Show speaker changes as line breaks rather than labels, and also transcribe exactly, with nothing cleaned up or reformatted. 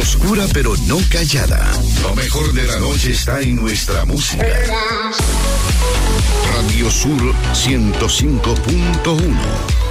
Oscura pero no callada. Lo mejor de la noche está en nuestra música. Radio Sur ciento cinco punto uno.